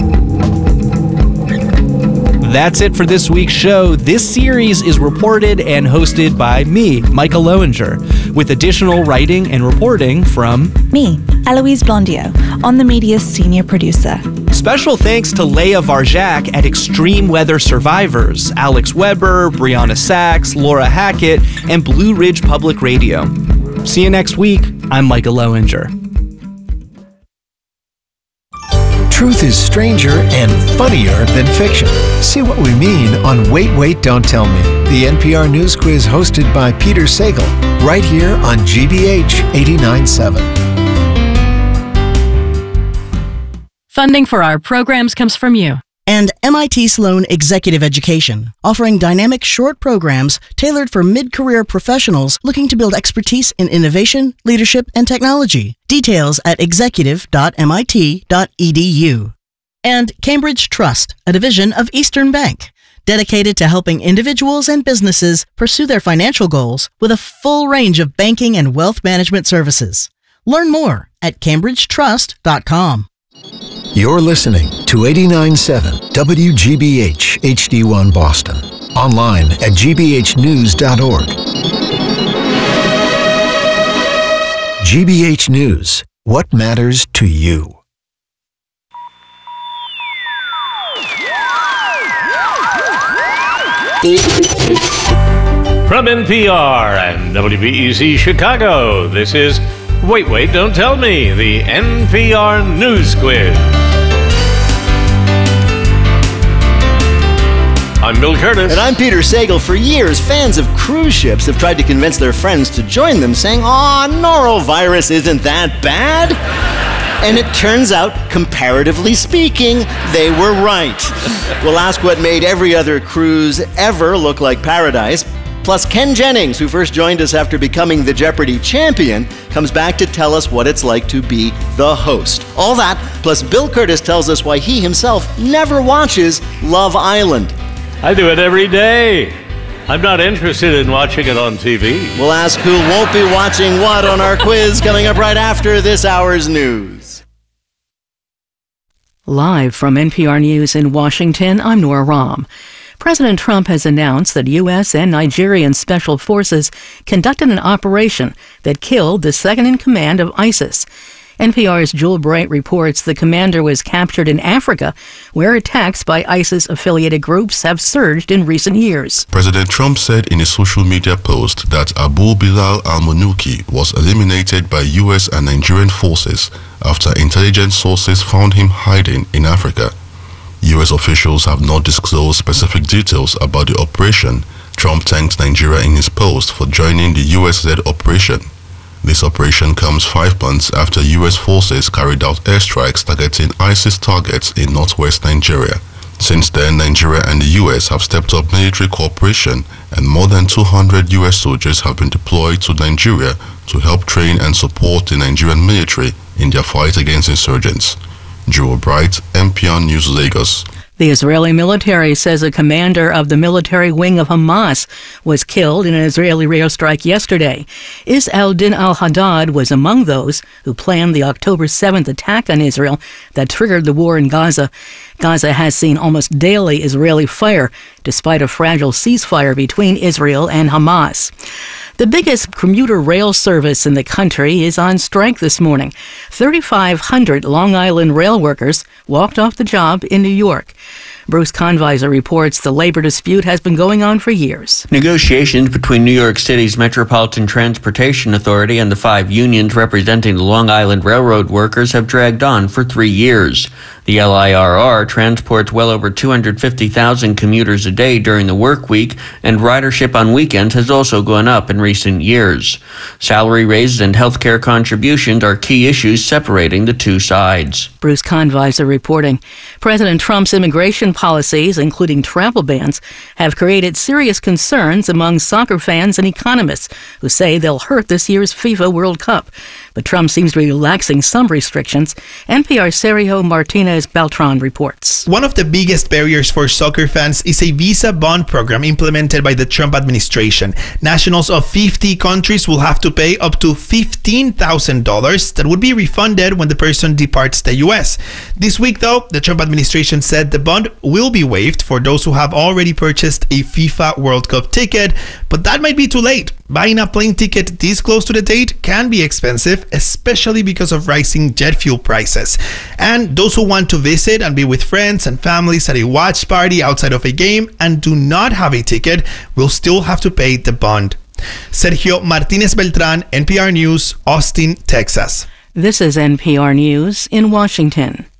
Speaker 9: That's it for this week's show. This series is reported and hosted by me, Micah Lowinger, with additional writing and reporting from
Speaker 1: me, Eloise Blondio, On the Media's senior producer.
Speaker 9: Special thanks to Leah Varjak at Extreme Weather Survivors, Alex Weber, Brianna Sachs, Laura Hackett, and Blue Ridge Public Radio. See you next week. I'm Micah Lowinger.
Speaker 19: Truth is stranger and funnier than fiction. See what we mean on Wait, Wait, Don't Tell Me, the N P R News Quiz hosted by Peter Sagal, right here on G B H eighty-nine point seven.
Speaker 8: Funding for our programs comes from you.
Speaker 10: And M I T Sloan Executive Education, offering dynamic short programs tailored for mid-career professionals looking to build expertise in innovation, leadership, and technology. Details at executive dot m i t dot e d u. And Cambridge Trust, a division of Eastern Bank, dedicated to helping individuals and businesses pursue their financial goals with a full range of banking and wealth management services. Learn more at cambridge trust dot com.
Speaker 19: You're listening to eighty-nine point seven W G B H H D one Boston. Online at g b h news dot org. G B H News. What matters to you?
Speaker 2: From N P R and W B E Z Chicago, this is Wait, Wait, Don't Tell Me, the N P R News Quiz. I'm Bill Curtis.
Speaker 3: And I'm Peter Sagal. For years, fans of cruise ships have tried to convince their friends to join them, saying, "Aw, norovirus isn't that bad." And it turns out, comparatively speaking, they were right. We'll ask what made every other cruise ever look like paradise. Plus, Ken Jennings, who first joined us after becoming the Jeopardy champion, comes back to tell us what it's like to be the host. All that, plus Bill Curtis tells us why he himself never watches Love Island.
Speaker 2: I do it every day. I'm not interested in watching it on T V.
Speaker 3: We'll ask who won't be watching what on our quiz coming up right after this hour's news.
Speaker 28: Live from N P R News in Washington, I'm Nora Rahm. President Trump has announced that U S and Nigerian special forces conducted an operation that killed the second-in-command of ISIS. N P R's Jewel Bright reports the commander was captured in Africa, where attacks by ISIS-affiliated groups have surged in recent years.
Speaker 5: President Trump said in a social media post that Abu Bilal al-Manuki was eliminated by U S and Nigerian forces after intelligence sources found him hiding in Africa. U S officials have not disclosed specific details about the operation. Trump thanked Nigeria in his post for joining the U S-led operation. This operation comes five months after U S forces carried out airstrikes targeting ISIS targets in northwest Nigeria. Since then, Nigeria and the U S have stepped up military cooperation, and more than two hundred U S soldiers have been deployed to Nigeria to help train and support the Nigerian military in their fight against insurgents. Jewel Bright, N P R News, Lagos.
Speaker 28: The Israeli military says a commander of the military wing of Hamas was killed in an Israeli airstrike yesterday. Is al-Din al-Haddad was among those who planned the October seventh attack on Israel that triggered the war in Gaza. Gaza has seen almost daily Israeli fire, despite a fragile ceasefire between Israel and Hamas. The biggest commuter rail service in the country is on strike this morning. thirty-five hundred Long Island rail workers walked off the job in New York. Bruce Conviser reports the labor dispute has been going on for years.
Speaker 6: Negotiations between New York City's Metropolitan Transportation Authority and the five unions representing the Long Island Railroad workers have dragged on for three years. The L I R R transports well over two hundred fifty thousand commuters a day during the work week, and ridership on weekends has also gone up in recent years. Salary raises and health care contributions are key issues separating the two sides.
Speaker 28: Bruce Conviser reporting. President Trump's immigration policies, including travel bans, have created serious concerns among soccer fans and economists who say they'll hurt this year's FIFA World Cup. But Trump seems to be relaxing some restrictions. N P R's Sergio Martinez Beltran reports.
Speaker 20: One of the biggest barriers for soccer fans is a visa bond program implemented by the Trump administration. Nationals of fifty countries will have to pay up to fifteen thousand dollars that would be refunded when the person departs the U S. This week, though, the Trump administration said the bond will be waived for those who have already purchased a FIFA World Cup ticket, but that might be too late. Buying a plane ticket this close to the date can be expensive, especially because of rising jet fuel prices. And those who want to visit and be with friends and families at a watch party outside of a game and do not have a ticket will still have to pay the bond. Sergio Martinez Beltran, N P R News, Austin, Texas.
Speaker 28: This is N P R News in Washington.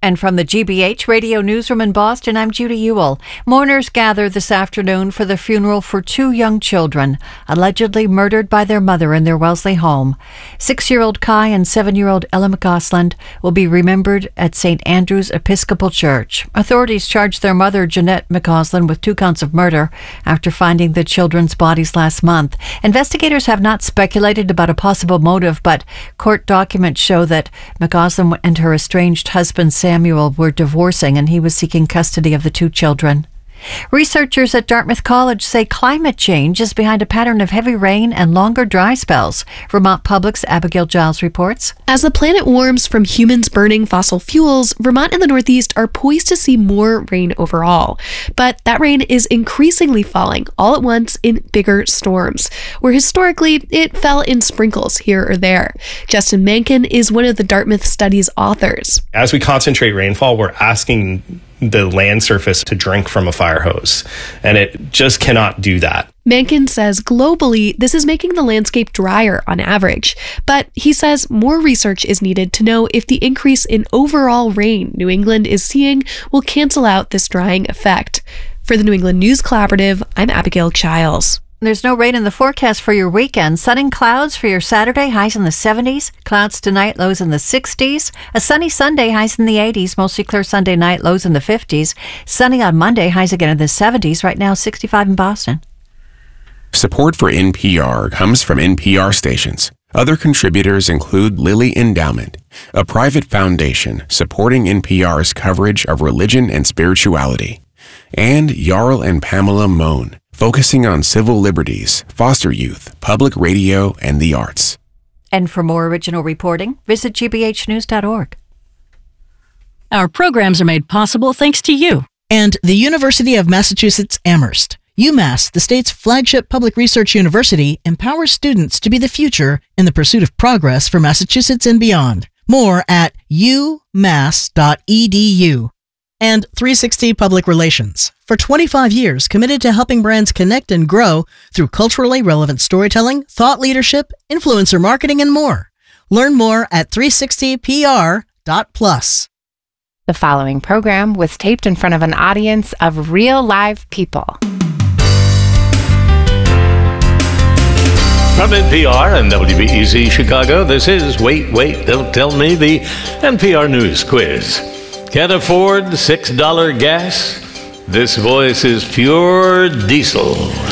Speaker 4: And from the G B H Radio Newsroom in Boston, I'm Judy Ewell. Mourners gather this afternoon for the funeral for two young children, allegedly murdered by their mother in their Wellesley home. Six-year-old Kai and seven-year-old Ella McGosland will be remembered at Saint Andrew's Episcopal Church. Authorities charged their mother, Jeanette McGosland, with two counts of murder after finding the children's bodies last month. Investigators have not speculated about a possible motive, but court documents show that McGosland and her estranged husband, Sam, Samuel were divorcing, and he was seeking custody of the two children. Researchers at Dartmouth College say climate change is behind a pattern of heavy rain and longer dry spells. Vermont Public's Abigail Giles reports.
Speaker 7: As the planet warms from humans burning fossil fuels, Vermont and the Northeast are poised to see more rain overall. But that rain is increasingly falling all at once in bigger storms, where historically it fell in sprinkles here or there. Justin Mankin is one of the Dartmouth study's authors.
Speaker 21: As we concentrate rainfall, we're asking the land surface to drink from a fire hose, and it just cannot do that.
Speaker 7: Mankin says globally, this is making the landscape drier on average, but he says more research is needed to know if the increase in overall rain New England is seeing will cancel out this drying effect. For the New England News Collaborative, I'm Abigail Giles.
Speaker 4: There's no rain in the forecast for your weekend. Sun and clouds for your Saturday, highs in the seventies. Clouds tonight, lows in the sixties. A sunny Sunday, highs in the eighties. Mostly clear Sunday night, lows in the fifties. Sunny on Monday, highs again in the seventies. Right now, sixty-five in Boston.
Speaker 23: Support for N P R comes from N P R stations. Other contributors include Lilly Endowment, a private foundation supporting N P R's coverage of religion and spirituality, and Jarl and Pamela Mohn, focusing on civil liberties, foster youth, public radio, and the arts.
Speaker 4: And for more original reporting, visit g b h news dot org.
Speaker 8: Our programs are made possible thanks to you.
Speaker 10: And the University of Massachusetts Amherst. UMass, the state's flagship public research university, empowers students to be the future in the pursuit of progress for Massachusetts and beyond. More at u mass dot e d u. And three sixty Public Relations. For twenty-five years, committed to helping brands connect and grow through culturally relevant storytelling, thought leadership, influencer marketing, and more. Learn more at three sixty p r dot plus.
Speaker 24: The following program was taped in front of an audience of real live people.
Speaker 2: From N P R and W B E Z Chicago, this is Wait, Wait, Don't Tell Me, the N P R News Quiz. Can't afford six dollars gas? This voice is pure diesel.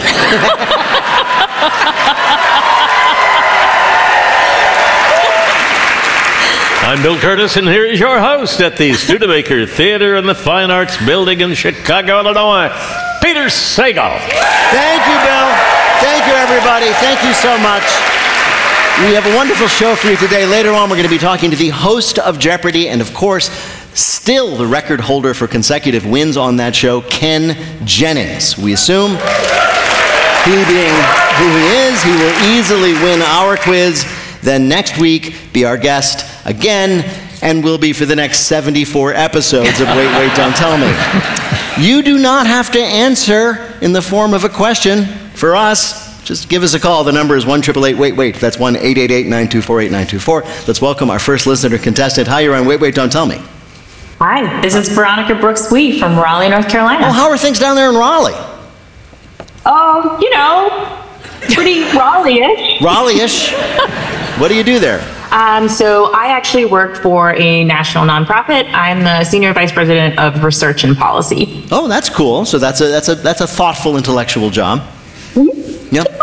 Speaker 2: I'm Bill Curtis, and here is your host at the Studebaker Theater and the Fine Arts Building in Chicago, Illinois, Peter Sagal.
Speaker 3: Thank you, Bill. Thank you, everybody. Thank you so much. We have a wonderful show for you today. Later on, we're going to be talking to the host of Jeopardy! And, of course, still the record holder for consecutive wins on that show, Ken Jennings. We assume, he being who he is, he will easily win our quiz. Then next week, be our guest again, and will be for the next seventy-four episodes of Wait, Wait, Don't Tell Me. You do not have to answer in the form of a question for us. Just give us a call. The number is one eight eight eight wait wait. That's one eight eight eight nine two four eight nine two four. Let's welcome our first listener contestant. Hi, you're on Wait, Wait, Don't Tell Me.
Speaker 25: Hi, this is Veronica Brooks-Wee from Raleigh, North Carolina.
Speaker 3: Well, how are things down there in Raleigh?
Speaker 25: Oh, you know, pretty Raleigh-ish.
Speaker 3: Raleigh-ish? What do you do there?
Speaker 25: Um, so I actually work for a national nonprofit. I'm the Senior Vice President of Research and Policy.
Speaker 3: Oh, that's cool. So that's a that's a that's a thoughtful intellectual job. Mm-hmm. Yep.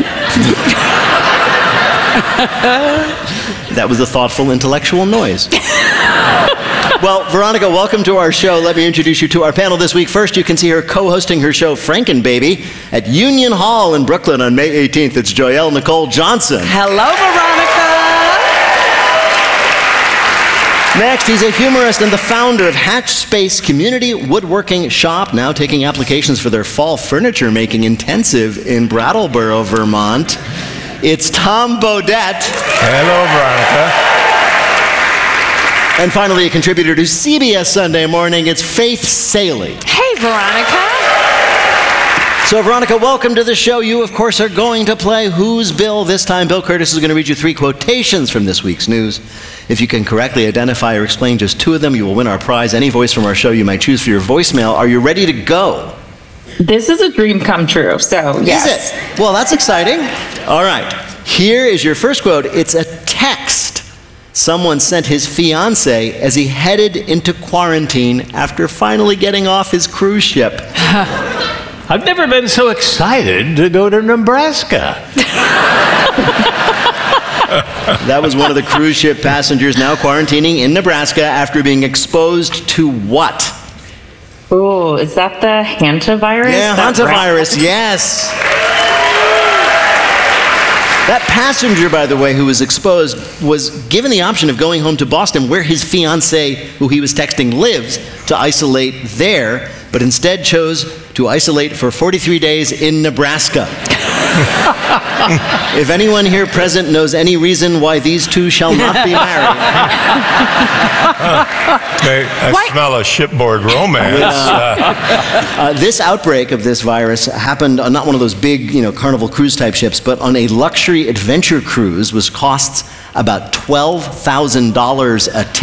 Speaker 3: That was a thoughtful intellectual noise. Well, Veronica, welcome to our show. Let me introduce you to our panel this week. First, you can see her co-hosting her show, Frankenbaby, at Union Hall in Brooklyn on May eighteenth. It's Joyelle Nicole Johnson.
Speaker 26: Hello, Veronica.
Speaker 3: Next, he's a humorist and the founder of Hatch Space Community Woodworking Shop, now taking applications for their fall furniture making intensive in Brattleboro, Vermont. It's Tom Bodett.
Speaker 27: Hello, Veronica.
Speaker 3: And finally, a contributor to C B S Sunday Morning, it's Faith Salie.
Speaker 26: Hey, Veronica.
Speaker 3: So, Veronica, welcome to the show. You, of course, are going to play Who's Bill? This time, Bill Curtis is going to read you three quotations from this week's news. If you can correctly identify or explain just two of them, you will win our prize. Any voice from our show you might choose for your voicemail. Are you ready to go?
Speaker 25: This is a dream come true, so yes.
Speaker 3: Is it? Well, that's exciting. All right. Here is your first quote. It's a text someone sent his fiancée as he headed into quarantine after finally getting off his cruise ship.
Speaker 2: I've never been so excited to go to Nebraska.
Speaker 3: That was one of the cruise ship passengers now quarantining in Nebraska after being exposed to what?
Speaker 25: Oh, is that the hantavirus?
Speaker 3: Yeah,
Speaker 25: That
Speaker 3: hantavirus,
Speaker 25: rat-
Speaker 3: yes. That passenger, by the way, who was exposed, was given the option of going home to Boston, where his fiancée, who he was texting, lives, to isolate there, but instead chose to isolate for forty-three days in Nebraska. If anyone here present knows any reason why these two shall not be married.
Speaker 27: Okay, I
Speaker 3: Why-
Speaker 27: smell a shipboard romance. Uh,
Speaker 3: Uh, this outbreak of this virus happened on not one of those big, you know, Carnival cruise type ships, but on a luxury adventure cruise, which costs about twelve thousand dollars a ticket.